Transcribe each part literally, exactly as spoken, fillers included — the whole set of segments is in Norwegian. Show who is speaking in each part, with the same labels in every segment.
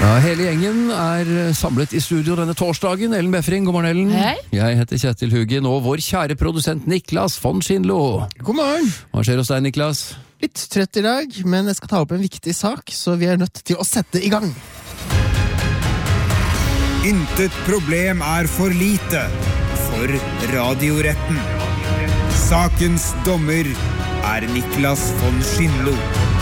Speaker 1: Ja, hele gjengen er samlet i studio denne torsdagen. Ellen Befring, god morgen Ellen.
Speaker 2: Hei.
Speaker 1: Jeg heter Kjetil Hugin, og vår kjære produsent Niklas von Schindlo.
Speaker 3: God morgen.
Speaker 1: Hva skjer hos deg, Niklas?
Speaker 3: Litt trøtt i dag, men jeg skal ta opp en viktig sak, så vi er nødt til å sette i gang.
Speaker 4: Intet problem er for lite for Radioretten. Sakens dommer er Niklas von Schindlo.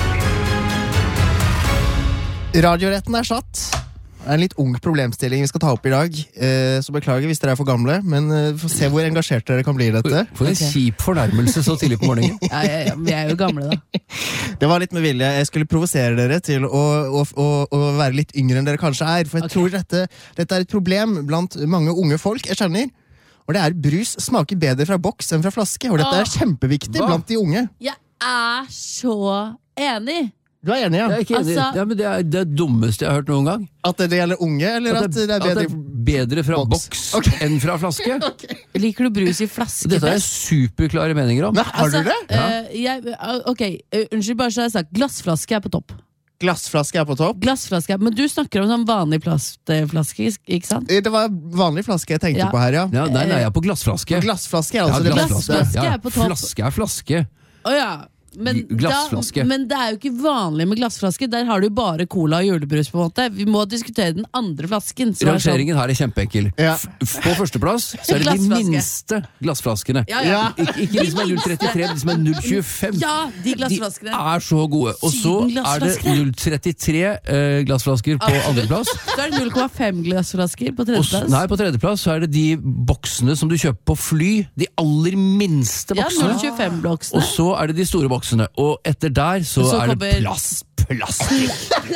Speaker 3: Radioretten er satt. Det er en litt ung problemstilling vi skal ta opp i dag, eh, så beklager hvis dere er for gamle, men eh, få se hvor engasjert dere kan bli i dette.
Speaker 1: For en
Speaker 2: Ok.
Speaker 1: kjip fornærmelse så tidlig på morgenen.
Speaker 2: Ja, ja, ja, vi er jo gamle da.
Speaker 3: Det var litt med vilje. Jeg skulle provosere dere til å, å, å, å være litt yngre enn dere kanskje er, for jeg
Speaker 2: Ok.
Speaker 3: tror dette, dette er et problem blant mange unge folk, jeg skjønner. Og det er brus smaker bedre fra boks enn fra flaske, og dette er
Speaker 2: Åh.
Speaker 3: kjempeviktig
Speaker 1: Hva?
Speaker 3: blant de unge.
Speaker 2: Jeg er så enig.
Speaker 3: Du er enig, ja?
Speaker 1: Jeg er ikke enig.
Speaker 2: Altså-
Speaker 1: Ja, men det er det dummeste jeg har hørt noen gang.
Speaker 3: At det gjelder unge, eller at det er
Speaker 1: at
Speaker 3: bedre
Speaker 1: det er bedre fra
Speaker 3: boks.
Speaker 1: boks
Speaker 3: Ok.
Speaker 1: enn fra flaske.
Speaker 2: Liker du brus i flaske?
Speaker 1: Dette er jeg
Speaker 2: best?
Speaker 1: superklare meninger om.
Speaker 3: Nei, har du det?
Speaker 2: eh, jeg, ok, eh, unnskyld, bare så jeg har sagt, glassflaske er på topp.
Speaker 3: Glassflaske er på topp.
Speaker 2: Glassflaske, er- men du snakker om sånn vanlig plastflaske, ikke sant?
Speaker 3: Det var vanlig flaske jeg tenkte
Speaker 2: Ja.
Speaker 3: på her, ja.
Speaker 1: Ja, nei, nei, jeg er på glassflaske.
Speaker 3: Glassflaske er
Speaker 1: Ja,
Speaker 3: altså det
Speaker 1: glassflaske.
Speaker 3: beste.
Speaker 2: Glassflaske
Speaker 1: Ja,
Speaker 2: er på topp.
Speaker 1: Flaske er flaske.
Speaker 2: Åja, men,
Speaker 1: G- glassflaske.
Speaker 2: da, men det er jo ikke vanlig med glassflaske. Der har du bare cola og julebrus på en måte. Vi må diskutere den andre flasken som er sånn-
Speaker 1: Rangeringen her er kjempeenkel.
Speaker 3: Ja.
Speaker 1: F- f- På førsteplass så er det de
Speaker 2: Glassflaske.
Speaker 1: minste glassflaskene.
Speaker 2: Ja, ja.
Speaker 1: Ik ikke de som er null trettitre, de som er null tjuefem.
Speaker 2: Ja, de
Speaker 1: De
Speaker 2: glassflaskene.
Speaker 1: er så gode. Og så er det
Speaker 2: Sydenglassflaskene.
Speaker 1: null trettitre eh, glassflasker på
Speaker 2: Absolutt.
Speaker 1: andreplass.
Speaker 2: Så er det null komma fem glassflasker på
Speaker 1: Og s-
Speaker 2: tredjeplass.
Speaker 1: nei, på tredjeplass så er det de boksene som du kjøper på fly. De aller minste
Speaker 2: Ja,
Speaker 1: boksene.
Speaker 2: null komma tjuefem-boksene.
Speaker 1: Og så er det de store boksene. Og etter der så,
Speaker 2: Og så
Speaker 1: er det
Speaker 2: kommer-
Speaker 1: plass, plastikk.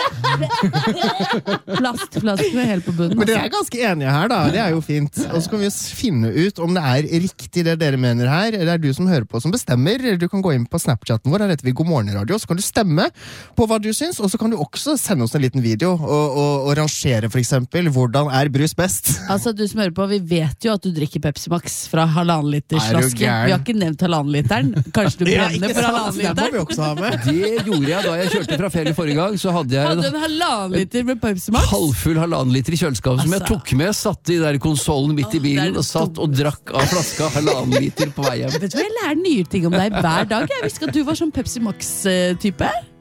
Speaker 2: Plastflaskene helt på bunnen.
Speaker 3: Men dere
Speaker 2: Altså.
Speaker 3: er ganske enige her, da. Det er jo fint. Og så kan vi jo s- finne ut om det er riktig det dere mener her. Det er du som hører på som bestemmer. Du kan gå inn på Snapchatten vår, her heter vi God morgen radio, så kan du stemme på hva du syns, og så kan du også sende oss en liten video og, og, og rangere for eksempel hvordan er brus best.
Speaker 2: Altså, du som hører på, vi vet jo at du drikker Pepsi Max fra halvannen liters
Speaker 3: Er du
Speaker 2: flaske. Vi
Speaker 3: gæren?
Speaker 2: har ikke nevnt halvannen literen. Kanskje du brenner for halvannen
Speaker 3: Den må vi
Speaker 2: literen?
Speaker 3: også ha med.
Speaker 1: Det gjorde jeg da jeg kjørte fra ferie forrige gang. Så hadde jeg
Speaker 2: Hadde
Speaker 1: en
Speaker 2: du en halvannen liter med Pepsi Max?
Speaker 1: halvfull halvannen liter i kjøleskapet som jeg
Speaker 2: Altså.
Speaker 1: tok med, satte i der konsolen midt i
Speaker 2: Åh, det er
Speaker 1: bilen
Speaker 2: det
Speaker 1: og satt og drakk av flaska halvannen liter på vei hjem.
Speaker 2: Vet du hva, jeg lærer nye ting om deg hver dag. Jeg visste ikke at du var sånn Pepsi Max-type.